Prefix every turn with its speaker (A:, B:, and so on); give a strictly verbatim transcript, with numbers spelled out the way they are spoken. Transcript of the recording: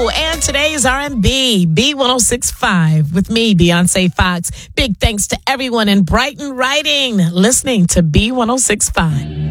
A: And today's R and B, B one oh six point five with me, Beyonce Fox. Big thanks to everyone in Brighton Writing listening to B one oh six point five.